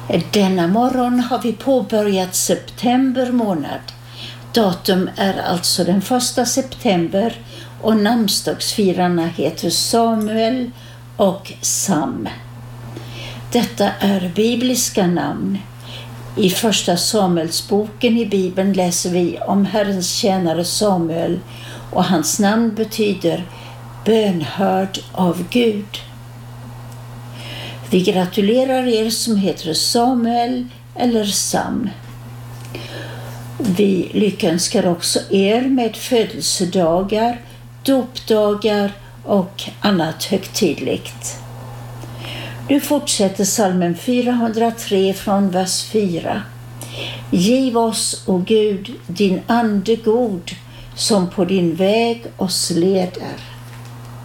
Denna morgon har vi påbörjat september månad. Datum är alltså den 1 september och namnsdagsfirarna heter Samuel och Sam. Detta är bibliska namn. I första Samuelsboken i Bibeln läser vi om Herrens tjänare Samuel och hans namn betyder bönhörd av Gud. Vi gratulerar er som heter Samuel eller Sam. Vi lyckönskar också er med födelsedagar, dopdagar och annat högtidligt. Nu fortsätter psalmen 403 från vers 4. Giv oss, o Gud, din ande god, som på din väg oss leder.